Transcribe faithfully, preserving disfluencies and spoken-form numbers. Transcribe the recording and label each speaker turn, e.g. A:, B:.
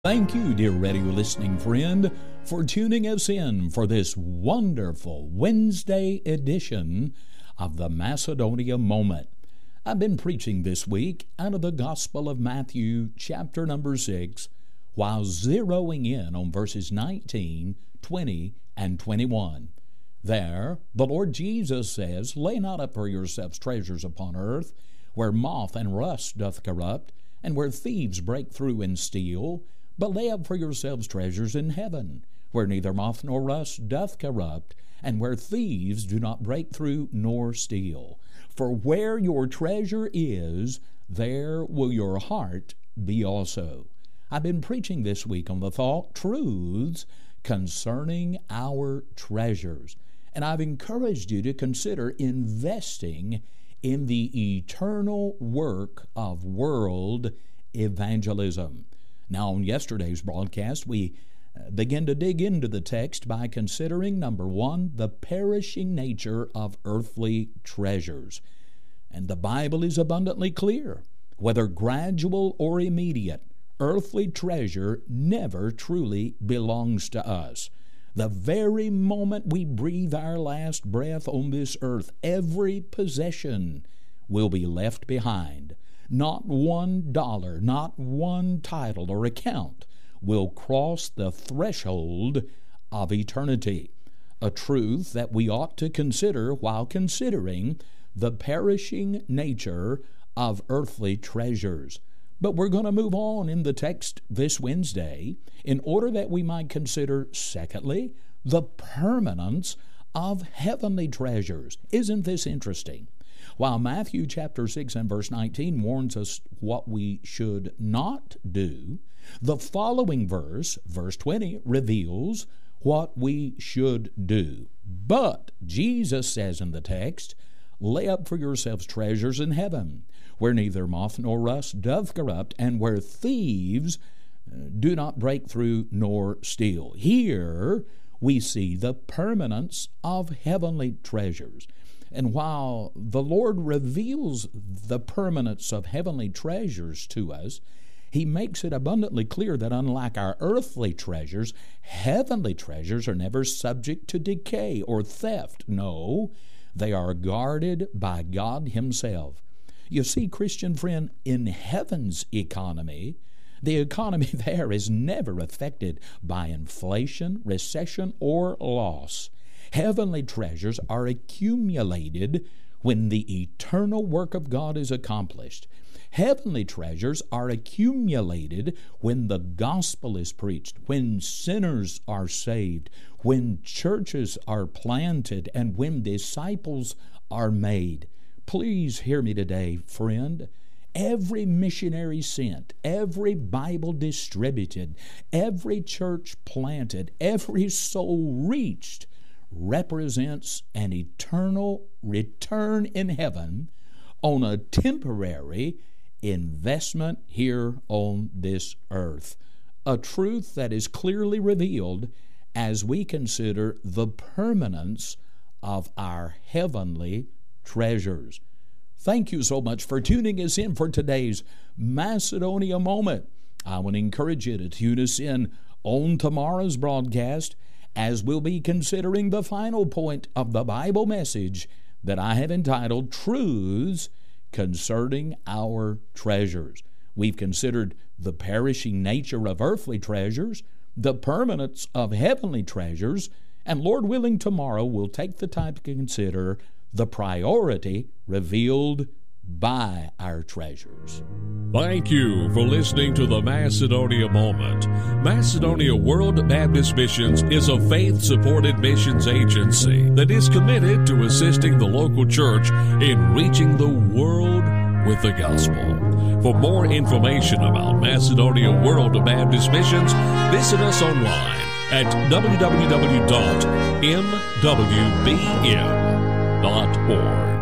A: Thank you, dear radio listening friend, for tuning us in for this wonderful Wednesday edition of the Macedonia Moment. I've been preaching this week out of the Gospel of Matthew, chapter number six, while zeroing in on verses nineteen, twenty, and twenty-one. There, the Lord Jesus says, "Lay not up for yourselves treasures upon earth, where moth and rust doth corrupt, and where thieves break through and steal, but lay up for yourselves treasures in heaven, where neither moth nor rust doth corrupt, and where thieves do not break through nor steal. For where your treasure is, there will your heart be also." I've been preaching this week on the thought truths concerning our treasures, and I've encouraged you to consider investing in the eternal work of world evangelism. Now, on yesterday's broadcast, we begin to dig into the text by considering, number one, the perishing nature of earthly treasures. And the Bible is abundantly clear. Whether gradual or immediate, earthly treasure never truly belongs to us. The very moment we breathe our last breath on this earth, every possession will be left behind. Not one dollar, not one title or account will cross the threshold of eternity. A truth that we ought to consider while considering the perishing nature of earthly treasures. But we're going to move on in the text this Wednesday in order that we might consider, secondly, the permanence of heavenly treasures. Isn't this interesting? While Matthew chapter six and verse nineteen warns us what we should not do, the following verse, verse twenty, reveals what we should do. But Jesus says in the text, "Lay up for yourselves treasures in heaven, where neither moth nor rust doth corrupt, and where thieves do not break through nor steal." Here we see the permanence of heavenly treasures. And while the Lord reveals the permanence of heavenly treasures to us, He makes it abundantly clear that unlike our earthly treasures, heavenly treasures are never subject to decay or theft. No, they are guarded by God Himself. You see, Christian friend, in heaven's economy, the economy there is never affected by inflation, recession, or loss. Heavenly treasures are accumulated when the eternal work of God is accomplished. Heavenly treasures are accumulated when the gospel is preached, when sinners are saved, when churches are planted, and when disciples are made. Please hear me today, friend. Every missionary sent, every Bible distributed, every church planted, every soul reached represents an eternal return in heaven on a temporary investment here on this earth. A truth that is clearly revealed as we consider the permanence of our heavenly treasures. Thank you so much for tuning us in for today's Macedonia Moment. I want to encourage you to tune us in on tomorrow's broadcast as we'll be considering the final point of the Bible message that I have entitled Truths Concerning Our Treasures. We've considered the perishing nature of earthly treasures, the permanence of heavenly treasures, and Lord willing, tomorrow we'll take the time to consider the priority revealed by our treasures.
B: Thank you for listening to the Macedonia Moment. Macedonia World Baptist Missions is a faith-supported missions agency that is committed to assisting the local church in reaching the world with the gospel. For more information about Macedonia World Baptist Missions, visit us online at w w w dot m w b m dot org.